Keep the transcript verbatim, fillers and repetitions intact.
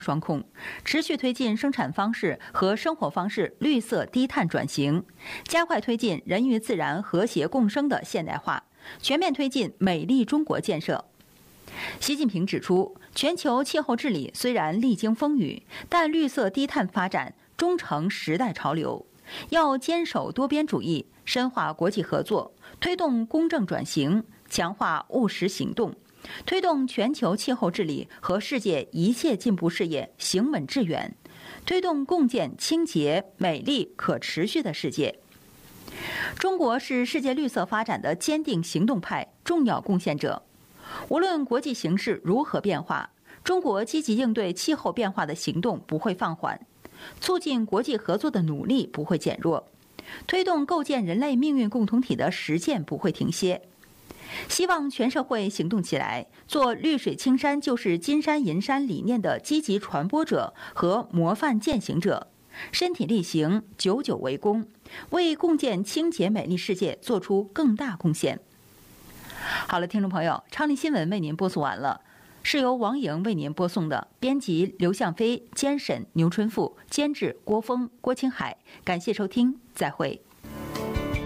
双控，持续推进生产方式和生活方式绿色低碳转型，加快推进人与自然和谐共生的现代化，全面推进美丽中国建设。习近平指出，全球气候治理虽然历经风雨，但绿色低碳发展终成时代潮流，要坚守多边主义，深化国际合作，推动公正转型，强化务实行动，推动全球气候治理和世界一切进步事业行稳致远，推动共建清洁、美丽、可持续的世界。中国是世界绿色发展的坚定行动派、重要贡献者。无论国际形势如何变化，中国积极应对气候变化的行动不会放缓，促进国际合作的努力不会减弱，推动构建人类命运共同体的实践不会停歇。希望全社会行动起来，做绿水青山就是金山银山理念的积极传播者和模范践行者，身体力行，久久为功，为共建清洁美丽世界做出更大贡献。好了，听众朋友，昌黎新闻为您播送完了，是由王莹为您播送的，编辑刘向飞，监审牛春富，监制郭峰、郭青海，感谢收听，再会。